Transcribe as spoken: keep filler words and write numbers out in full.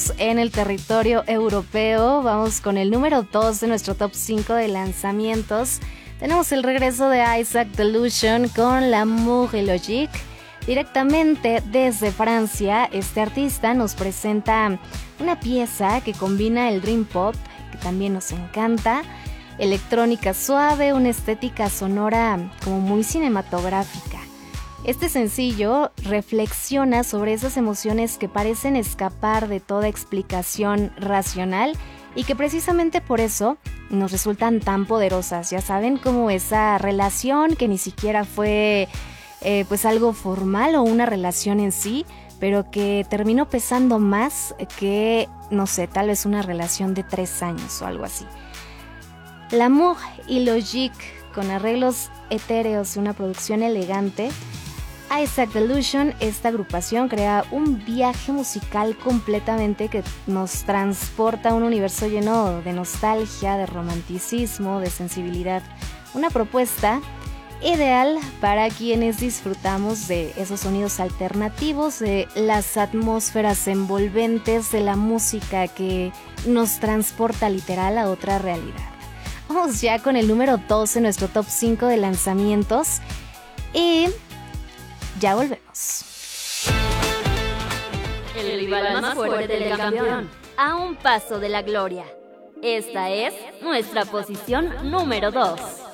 quedamos en el territorio europeo. Vamos con el número dos de nuestro top cinco de lanzamientos. Tenemos el regreso de Isaac Delusion con L'amour et logique. Directamente desde Francia, este artista nos presenta una pieza que combina el dream pop, que también nos encanta, electrónica suave, una estética sonora como muy cinematográfica. Este sencillo reflexiona sobre esas emociones que parecen escapar de toda explicación racional y que precisamente por eso nos resultan tan poderosas. Ya saben, como esa relación que ni siquiera fue eh, pues algo formal o una relación en sí, pero que terminó pesando más que, no sé, tal vez una relación de tres años o algo así. L'amour et logique, con arreglos etéreos y una producción elegante. Isaac Delusion, esta agrupación crea un viaje musical completamente que nos transporta a un universo lleno de nostalgia, de romanticismo, de sensibilidad. Una propuesta ideal para quienes disfrutamos de esos sonidos alternativos, de las atmósferas envolventes, de la música que nos transporta literal a otra realidad. Vamos ya con el número dos en nuestro top cinco de lanzamientos y ya volvemos. El rival más fuerte del campeón, a un paso de la gloria. Esta es nuestra posición número dos.